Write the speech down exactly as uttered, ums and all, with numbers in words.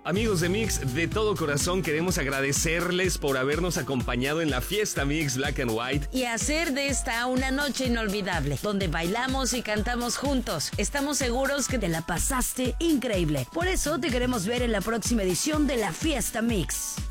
Amigos de Mix, de todo corazón queremos agradecerles por habernos acompañado en la fiesta Mix Black and White y hacer de esta una noche inolvidable, donde bailamos y cantamos juntos. Estamos seguros que te la pasaste increíble. Por eso te queremos ver en la próxima edición de la fiesta Mix.